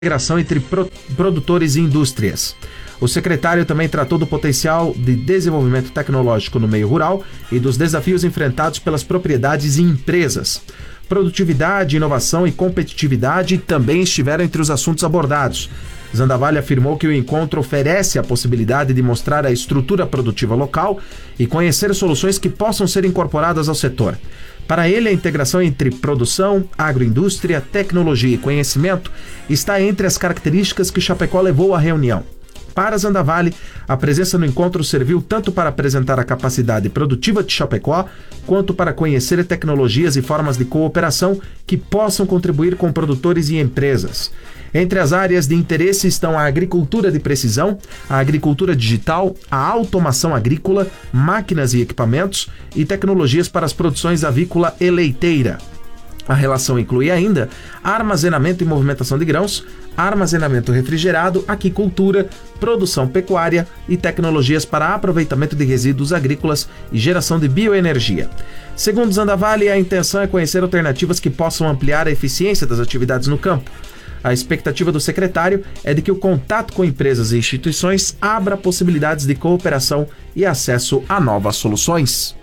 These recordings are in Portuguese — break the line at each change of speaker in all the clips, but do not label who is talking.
integração entre produtores e indústrias. O secretário também tratou do potencial de desenvolvimento tecnológico no meio rural e dos desafios enfrentados pelas propriedades e empresas. Produtividade, inovação e competitividade também estiveram entre os assuntos abordados. Zandavalli afirmou que o encontro oferece a possibilidade de mostrar a estrutura produtiva local e conhecer soluções que possam ser incorporadas ao setor. Para ele, a integração entre produção, agroindústria, tecnologia e conhecimento está entre as características que Chapecó levou à reunião. Para Zandavalli, a presença no encontro serviu tanto para apresentar a capacidade produtiva de Chapecó, quanto para conhecer tecnologias e formas de cooperação que possam contribuir com produtores e empresas. Entre as áreas de interesse estão a agricultura de precisão, a agricultura digital, a automação agrícola, máquinas e equipamentos e tecnologias para as produções avícola e leiteira. A relação inclui ainda armazenamento e movimentação de grãos, armazenamento refrigerado, aquicultura, produção pecuária e tecnologias para aproveitamento de resíduos agrícolas e geração de bioenergia. Segundo Zandavalli, a intenção é conhecer alternativas que possam ampliar a eficiência das atividades no campo. A expectativa do secretário é de que o contato com empresas e instituições abra possibilidades de cooperação e acesso a novas soluções.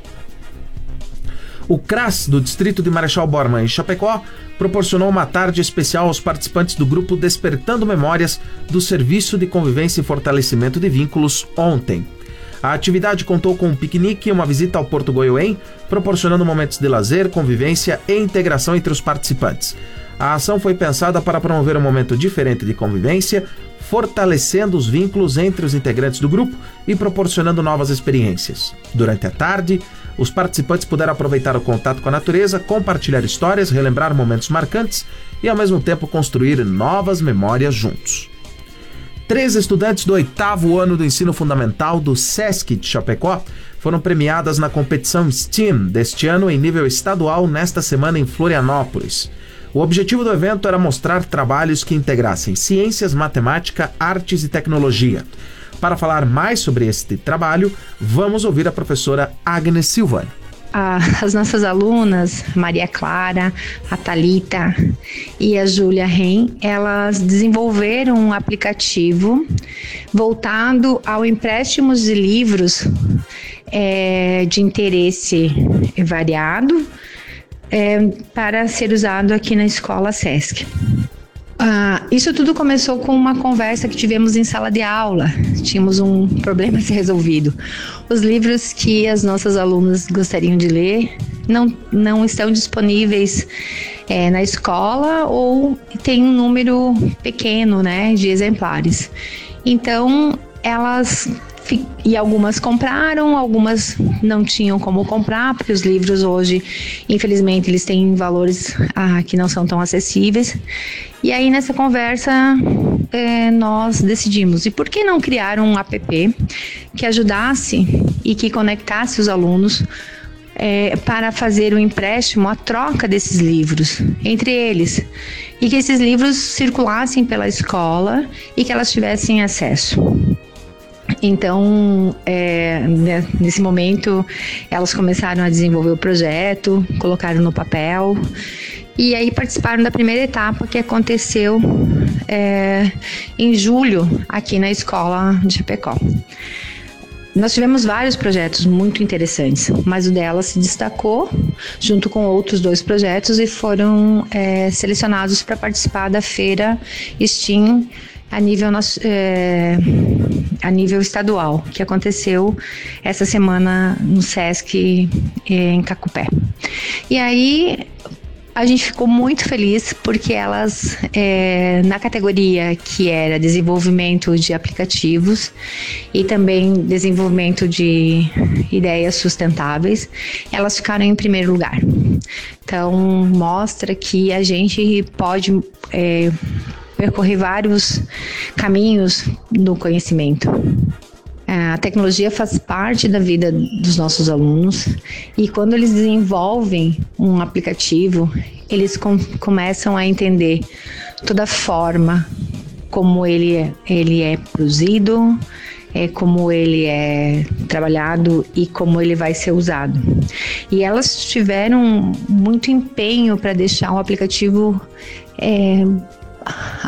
O CRAS do Distrito de Marechal Bormann, em Chapecó, proporcionou uma tarde especial aos participantes do grupo Despertando Memórias do Serviço de Convivência e Fortalecimento de Vínculos ontem. A atividade contou com um piquenique e uma visita ao Porto Goiôem, proporcionando momentos de lazer, convivência e integração entre os participantes. A ação foi pensada para promover um momento diferente de convivência, fortalecendo os vínculos entre os integrantes do grupo e proporcionando novas experiências. Durante a tarde, os participantes puderam aproveitar o contato com a natureza, compartilhar histórias, relembrar momentos marcantes e, ao mesmo tempo, construir novas memórias juntos. 3 estudantes do 8º ano do ensino fundamental do SESC de Chapecó foram premiadas na competição STEAM deste ano em nível estadual nesta semana em Florianópolis. O objetivo do evento era mostrar trabalhos que integrassem ciências, matemática, artes e tecnologia. Para falar mais sobre este trabalho, vamos ouvir a professora Agnes Silvani.
As nossas alunas, Maria Clara, a Thalita e a Júlia Ren, elas desenvolveram um aplicativo voltado ao empréstimo de livros de interesse variado, para ser usado aqui na escola SESC. Isso tudo começou com uma conversa que tivemos em sala de aula. Tínhamos um problema a ser resolvido. Os livros que as nossas alunas gostariam de ler não estão disponíveis na escola ou tem um número pequeno, de exemplares. Então, e algumas compraram, algumas não tinham como comprar, porque os livros hoje, infelizmente, eles têm valores que não são tão acessíveis. E aí, nessa conversa, nós decidimos, e por que não criar um app que ajudasse e que conectasse os alunos para fazer o empréstimo, a troca desses livros entre eles, e que esses livros circulassem pela escola e que elas tivessem acesso. Então, nesse momento, elas começaram a desenvolver o projeto, colocaram no papel e aí participaram da primeira etapa, que aconteceu em julho aqui na escola de Chapecó. Nós tivemos vários projetos muito interessantes, mas o dela se destacou junto com outros 2 projetos e foram selecionados para participar da feira STEAM a nível estadual, que aconteceu essa semana no SESC em Cacupé. E aí a gente ficou muito feliz porque elas, na categoria que era desenvolvimento de aplicativos e também desenvolvimento de ideias sustentáveis, elas ficaram em primeiro lugar. Então, mostra que a gente pode percorrer vários caminhos no conhecimento. A tecnologia faz parte da vida dos nossos alunos e quando eles desenvolvem um aplicativo, eles começam a entender toda a forma como ele é produzido, como ele é trabalhado e como ele vai ser usado. E elas tiveram muito empenho para deixar o aplicativo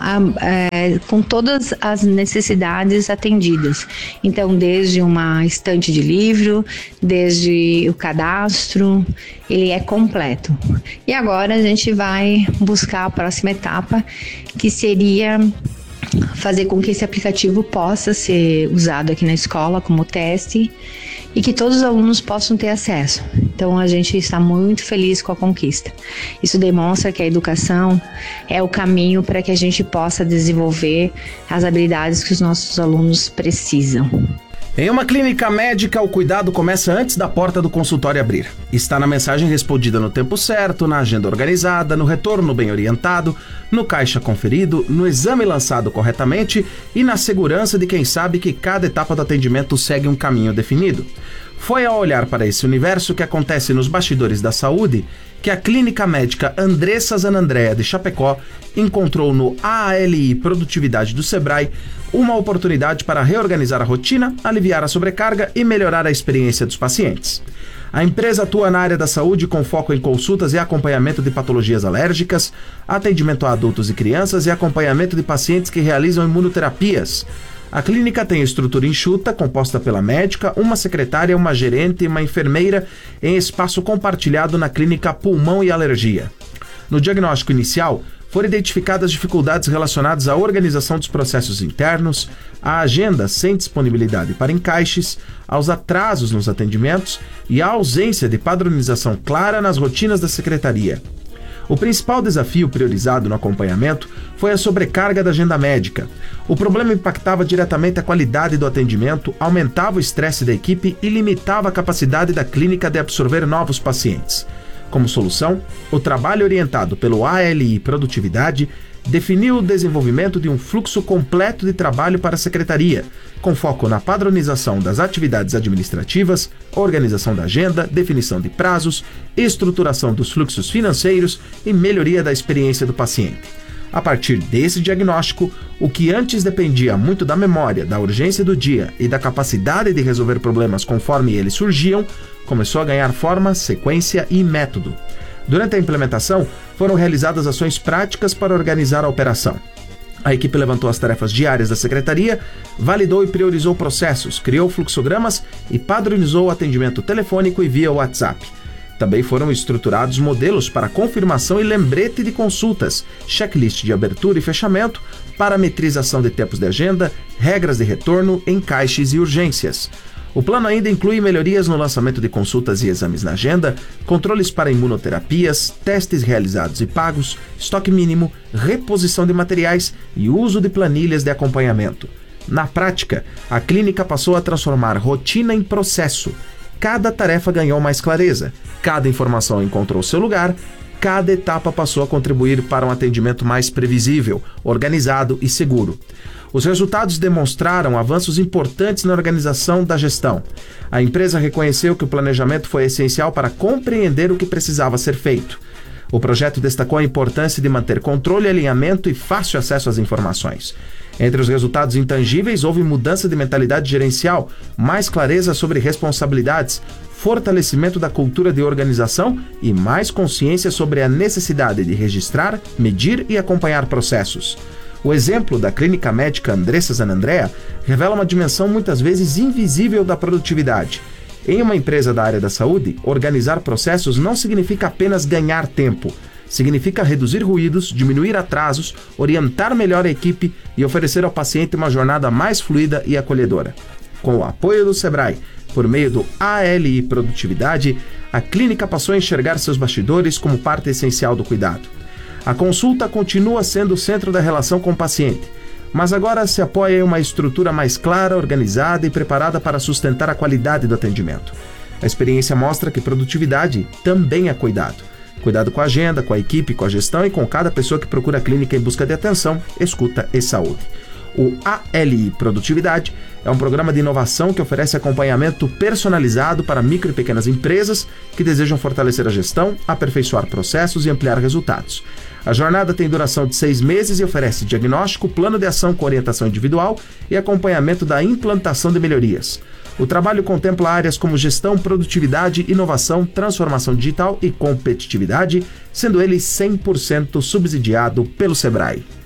com todas as necessidades atendidas. Então, desde uma estante de livro, desde o cadastro, ele é completo. E agora a gente vai buscar a próxima etapa, que seria fazer com que esse aplicativo possa ser usado aqui na escola como teste e que todos os alunos possam ter acesso. Então a gente está muito feliz com a conquista. Isso demonstra que a educação é o caminho para que a gente possa desenvolver as habilidades que os nossos alunos precisam.
Em uma clínica médica, o cuidado começa antes da porta do consultório abrir. Está na mensagem respondida no tempo certo, na agenda organizada, no retorno bem orientado, no caixa conferido, no exame lançado corretamente e na segurança de quem sabe que cada etapa do atendimento segue um caminho definido. Foi ao olhar para esse universo que acontece nos bastidores da saúde que a clínica médica Andressa Zanandrea de Chapecó encontrou no AALI Produtividade do Sebrae uma oportunidade para reorganizar a rotina, aliviar a sobrecarga e melhorar a experiência dos pacientes. A empresa atua na área da saúde com foco em consultas e acompanhamento de patologias alérgicas, atendimento a adultos e crianças e acompanhamento de pacientes que realizam imunoterapias. A clínica tem estrutura enxuta, composta pela médica, uma secretária, uma gerente e uma enfermeira em espaço compartilhado na clínica Pulmão e Alergia. No diagnóstico inicial, foram identificadas dificuldades relacionadas à organização dos processos internos, à agenda sem disponibilidade para encaixes, aos atrasos nos atendimentos e à ausência de padronização clara nas rotinas da secretaria. O principal desafio priorizado no acompanhamento foi a sobrecarga da agenda médica. O problema impactava diretamente a qualidade do atendimento, aumentava o estresse da equipe e limitava a capacidade da clínica de absorver novos pacientes. Como solução, o trabalho orientado pelo AALI Produtividade definiu o desenvolvimento de um fluxo completo de trabalho para a secretaria, com foco na padronização das atividades administrativas, organização da agenda, definição de prazos, estruturação dos fluxos financeiros e melhoria da experiência do paciente. A partir desse diagnóstico, o que antes dependia muito da memória, da urgência do dia e da capacidade de resolver problemas conforme eles surgiam, começou a ganhar forma, sequência e método. Durante a implementação, foram realizadas ações práticas para organizar a operação. A equipe levantou as tarefas diárias da secretaria, validou e priorizou processos, criou fluxogramas e padronizou o atendimento telefônico e via WhatsApp. Também foram estruturados modelos para confirmação e lembrete de consultas, checklist de abertura e fechamento, parametrização de tempos de agenda, regras de retorno, encaixes e urgências. O plano ainda inclui melhorias no lançamento de consultas e exames na agenda, controles para imunoterapias, testes realizados e pagos, estoque mínimo, reposição de materiais e uso de planilhas de acompanhamento. Na prática, a clínica passou a transformar rotina em processo. Cada tarefa ganhou mais clareza, cada informação encontrou seu lugar, cada etapa passou a contribuir para um atendimento mais previsível, organizado e seguro. Os resultados demonstraram avanços importantes na organização da gestão. A empresa reconheceu que o planejamento foi essencial para compreender o que precisava ser feito. O projeto destacou a importância de manter controle, alinhamento e fácil acesso às informações. Entre os resultados intangíveis, houve mudança de mentalidade gerencial, mais clareza sobre responsabilidades, fortalecimento da cultura de organização e mais consciência sobre a necessidade de registrar, medir e acompanhar processos. O exemplo da clínica médica Andressa Zanandrea revela uma dimensão muitas vezes invisível da produtividade. Em uma empresa da área da saúde, organizar processos não significa apenas ganhar tempo. Significa reduzir ruídos, diminuir atrasos, orientar melhor a equipe e oferecer ao paciente uma jornada mais fluida e acolhedora. Com o apoio do Sebrae, por meio do AALI Produtividade, a clínica passou a enxergar seus bastidores como parte essencial do cuidado. A consulta continua sendo o centro da relação com o paciente, mas agora se apoia em uma estrutura mais clara, organizada e preparada para sustentar a qualidade do atendimento. A experiência mostra que produtividade também é cuidado. Cuidado com a agenda, com a equipe, com a gestão e com cada pessoa que procura a clínica em busca de atenção, escuta e saúde. O AALI Produtividade é um programa de inovação que oferece acompanhamento personalizado para micro e pequenas empresas que desejam fortalecer a gestão, aperfeiçoar processos e ampliar resultados. A jornada tem duração de 6 meses e oferece diagnóstico, plano de ação com orientação individual e acompanhamento da implantação de melhorias. O trabalho contempla áreas como gestão, produtividade, inovação, transformação digital e competitividade, sendo ele 100% subsidiado pelo Sebrae.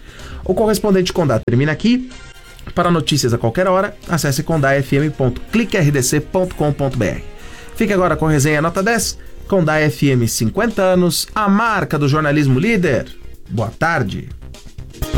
O Correspondente Condá termina aqui. Para notícias a qualquer hora, acesse condafm.cliquerdc.com.br. Fique agora com a resenha Nota 10, Condá FM 50 anos, a marca do jornalismo líder. Boa tarde.